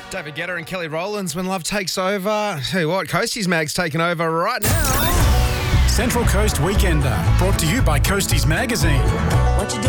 David Guetta and Kelly Rowlands, When Love Takes Over. Tell you what, Coasties Mag's taking over right now. Central Coast Weekender, brought to you by Coasties Magazine. What you